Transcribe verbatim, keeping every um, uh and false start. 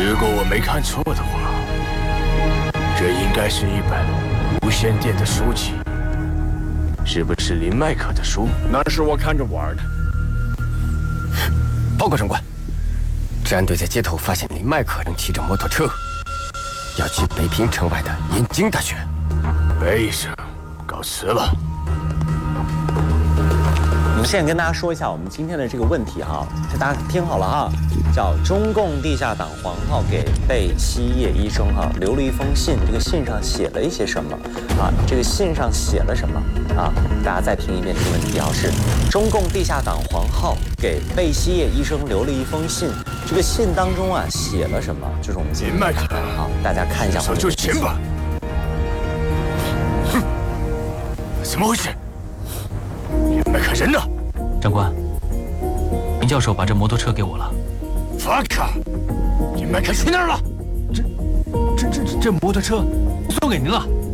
如果我没看错的话，这应该是一本无线电的书籍，是不是林麦克的书？ 那是我看着玩的。 报告长官，治安队在街头发现林麦克正骑着摩托车，要去北平城外的燕京大学。 贝医生，告辞了。 我们现在跟大家说一下我们今天的这个问题哈，就大家听好了哈，叫中共地下党黄浩给贝希叶医生哈留了一封信，这个信上写了一些什么啊？这个信上写了什么啊？大家再听一遍这个问题啊，是中共地下党黄浩给贝希叶医生留了一封信，这个信当中啊写了什么？就是我们林麦克， 好，大家看一下。 手就钱吧。哼，怎么回事？林麦克人呢？ 长官，林教授把这摩托车给我了。 法卡，林麦克去哪儿了？ 这、这、这、这摩托车送给您了。